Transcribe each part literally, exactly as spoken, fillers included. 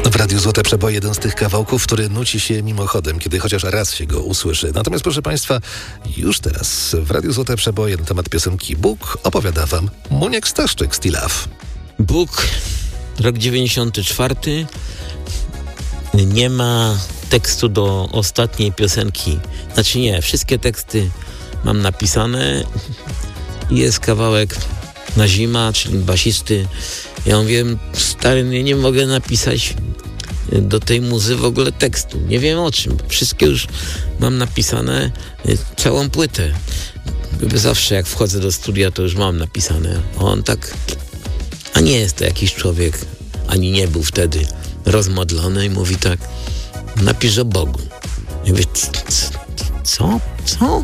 W Radiu Złote Przeboje jeden z tych kawałków, który nuci się mimochodem, kiedy chociaż raz się go usłyszy. Natomiast proszę Państwa, już teraz w Radiu Złote Przeboje na temat piosenki Bóg opowiada Wam Muniek Staszczyk, Still Love. Bóg, rok dziewięćdziesiąty czwarty. Nie ma tekstu do ostatniej piosenki. Znaczy nie, wszystkie teksty mam napisane. Jest kawałek Nazima, czyli basisty. Ja mówię, stary, ja nie mogę napisać do tej muzy w ogóle tekstu. Nie wiem o czym. Wszystkie już mam napisane, całą płytę. Zawsze jak wchodzę do studia, to już mam napisane. A on tak, a nie jest to jakiś człowiek, ani nie był wtedy rozmodlony i mówi tak, napisz o Bogu. Ja mówię, co? Co?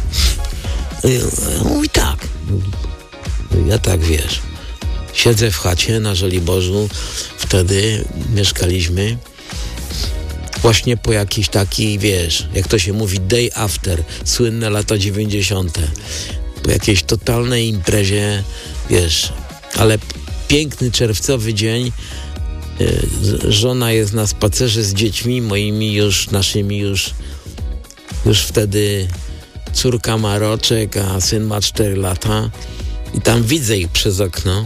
Mówi tak. Ja tak, wiesz, siedzę w chacie na Żoliborzu, wtedy mieszkaliśmy właśnie po jakiejś takiej, wiesz, jak to się mówi, day after, słynne lata dziewięćdziesiąte. Po jakiejś totalnej imprezie, wiesz, ale piękny czerwcowy dzień, żona jest na spacerze z dziećmi moimi już, naszymi już, już wtedy córka ma roczek, a syn ma cztery lata i tam widzę ich przez okno.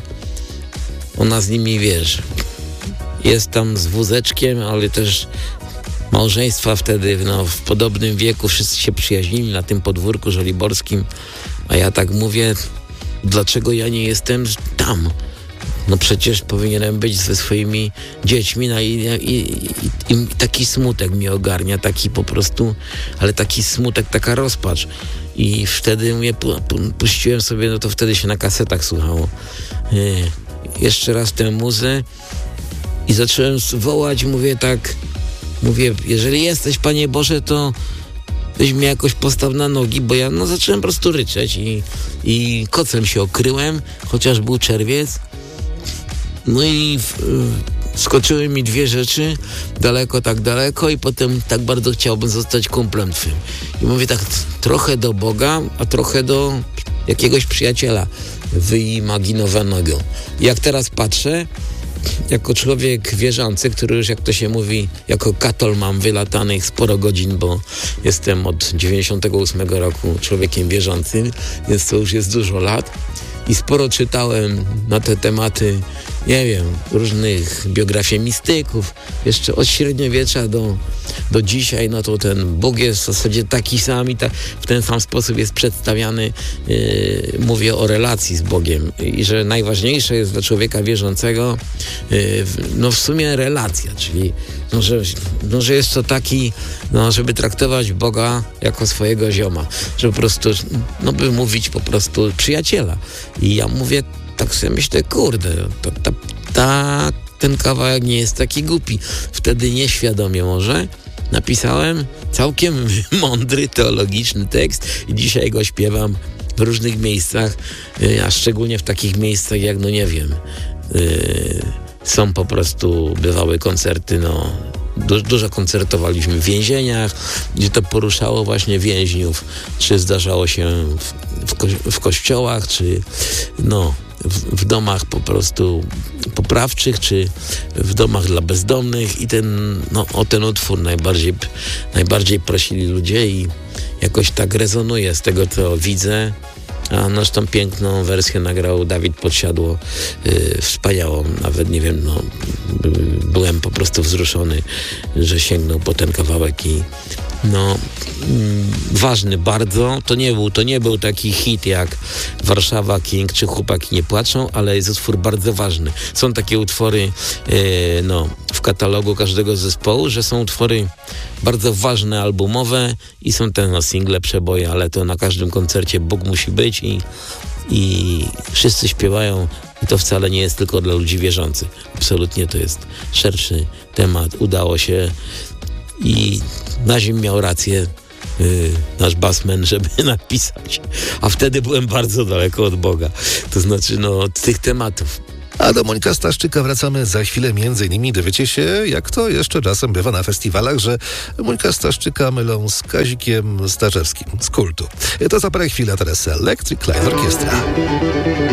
Ona z nimi, wiesz, jest tam z wózeczkiem, ale też małżeństwa wtedy, no, w podobnym wieku, wszyscy się przyjaźnili na tym podwórku żoliborskim, a ja tak mówię, dlaczego ja nie jestem tam? No przecież powinienem być ze swoimi dziećmi, no i, i, i, i taki smutek mnie ogarnia, taki po prostu, ale taki smutek, taka rozpacz. I wtedy mnie pu, pu, puściłem sobie, no to wtedy się na kasetach słuchało. Yy, jeszcze raz tę muzę i zacząłem wołać, mówię tak, mówię, jeżeli jesteś, Panie Boże, to weź mnie jakoś postaw na nogi, bo ja no zacząłem po prostu ryczeć i, i kocem się okryłem, chociaż był czerwiec. No i w, y, skoczyły mi dwie rzeczy, daleko, tak daleko i potem tak bardzo chciałbym zostać kumplem twym. I mówię tak, trochę do Boga, a trochę do jakiegoś przyjaciela wyimaginowanego. Jak teraz patrzę, jako człowiek wierzący, który już, jak to się mówi, jako katol mam wylatanych sporo godzin, bo jestem od dziewięćdziesiątego ósmego roku człowiekiem wierzącym, więc to już jest dużo lat. I sporo czytałem na te tematy, nie wiem, różnych biografii mistyków, jeszcze od średniowiecza do, do dzisiaj, no to ten Bóg jest w zasadzie taki sam i ta, w ten sam sposób jest przedstawiany. Yy, mówię o relacji z Bogiem i że najważniejsze jest dla człowieka wierzącego, yy, no w sumie relacja, czyli no, że, no, że jest to taki, no, żeby traktować Boga jako swojego zioma, że po prostu, no by mówić po prostu przyjaciela. I ja mówię, tak sobie myślę, kurde, ta, ta, ta, ten kawałek nie jest taki głupi. Wtedy nieświadomie może napisałem całkiem mądry, teologiczny tekst i dzisiaj go śpiewam w różnych miejscach, a szczególnie w takich miejscach jak, no nie wiem, yy, są po prostu, bywały koncerty, no du- dużo koncertowaliśmy w więzieniach, gdzie to poruszało właśnie więźniów, czy zdarzało się w, w, ko- w kościołach, czy no w, w domach po prostu poprawczych, czy w domach dla bezdomnych i ten, no o ten utwór najbardziej, najbardziej prosili ludzie i jakoś tak rezonuje z tego, co widzę. A nasz tą piękną wersję nagrał Dawid Podsiadło, yy, wspaniałą, nawet nie wiem, no by, byłem po prostu wzruszony, że sięgnął po ten kawałek i no mm, ważny bardzo, to nie był, to nie był taki hit jak Warszawa King czy Chłopaki nie płaczą, ale jest utwór bardzo ważny. Są takie utwory yy, no, w katalogu każdego zespołu, że są utwory bardzo ważne, albumowe i są te no, single, przeboje, ale to na każdym koncercie Bóg musi być i, i wszyscy śpiewają i to wcale nie jest tylko dla ludzi wierzących. Absolutnie to jest szerszy temat. Udało się i Nazim miał rację, yy, nasz bassman, żeby napisać, a wtedy byłem bardzo daleko od Boga. To znaczy, no, od tych tematów. A do Monika Staszczyka wracamy za chwilę. Między innymi dowiecie się, jak to jeszcze czasem bywa na festiwalach, że Monika Staszczyka mylą z Kazikiem Starzewskim z Kultu. To za parę chwil, a teraz Electric Light Orchestra.